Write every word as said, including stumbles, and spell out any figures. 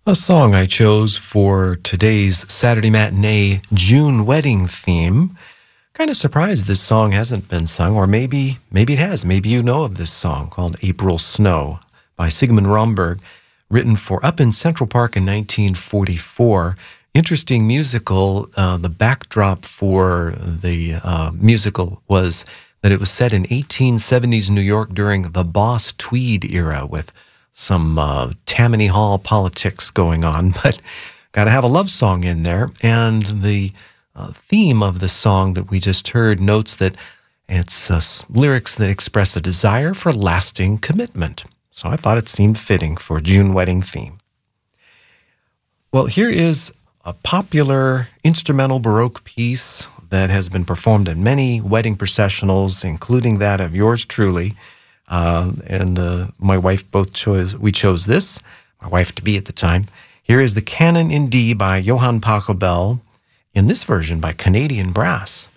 A song I chose for today's Saturday matinee June wedding theme. Kind of surprised this song hasn't been sung, or maybe maybe it has. Maybe you know of this song called April Snow by Sigmund Romberg, written for Up in Central Park in nineteen forty-four. Interesting musical. Uh, the backdrop for the uh, musical was that it was set in eighteen seventies New York during the Boss Tweed era with some uh, Tammany Hall politics going on, but got to have a love song in there. And the uh, theme of the song that we just heard notes that it's uh, lyrics that express a desire for lasting commitment. So I thought it seemed fitting for June wedding theme. Well, here is a popular instrumental Baroque piece that has been performed in many wedding processionals, including that of yours truly. Uh, and uh, my wife both chose, we chose this, my wife-to-be at the time. Here is the Canon in D by Johann Pachelbel, in this version by Canadian Brass.